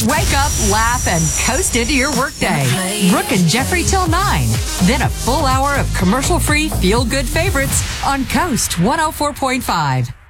Wake up, laugh, and coast into your workday. Brooke and Jeffrey till 9. Then a full hour of commercial-free feel-good favorites on Coast 104.5.